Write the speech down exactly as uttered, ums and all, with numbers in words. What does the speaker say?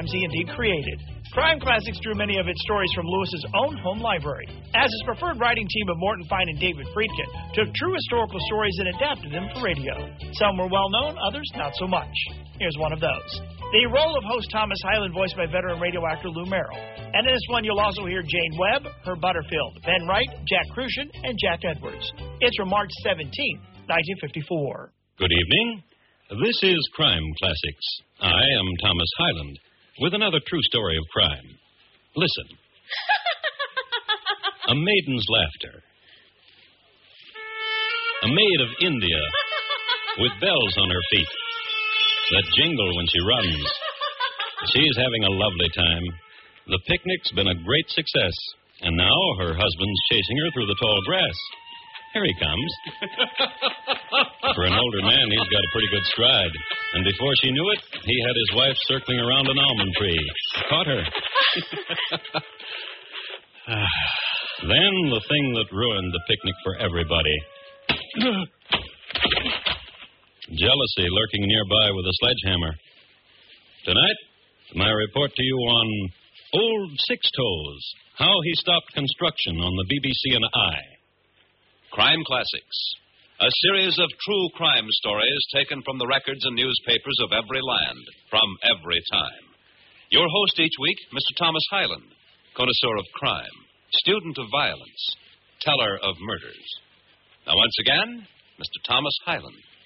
Ramsey indeed created. Crime Classics drew many of its stories from Lewis's own home library, as his preferred writing team of Morton Fine and David Friedkin took true historical stories and adapted them for radio. Some were well-known, others not so much. Here's one of those. The role of host Thomas Hyland, voiced by veteran radio actor Lou Merrill. And in this one, you'll also hear Jane Webb, Herb Butterfield, Ben Wright, Jack Crucian, and Jack Edwards. It's from March seventeenth, nineteen fifty-four. Good evening. This is Crime Classics. I am Thomas Hyland with another true story of crime. Listen. A maiden's laughter. A maid of India with bells on her feet that jingle when she runs. She's having a lovely time. The picnic's been a great success, and now her husband's chasing her through the tall grass. Here he comes. For an older man, he's got a pretty good stride. And before she knew it, he had his wife circling around an almond tree. Caught her. Then the thing that ruined the picnic for everybody. Jealousy lurking nearby with a sledgehammer. Tonight, my report to you on Old Six Toes, how he stopped construction on the B B C and I. Crime Classics, a series of true crime stories taken from the records and newspapers of every land, from every time. Your host each week, Mister Thomas Hyland, connoisseur of crime, student of violence, teller of murders. Now, once again, Mister Thomas Hyland.